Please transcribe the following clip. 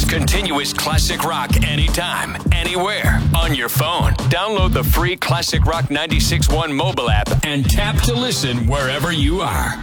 Continuous classic rock anytime, anywhere, on your phone. Download the free Classic Rock 96.1 mobile app and tap to listen wherever you are.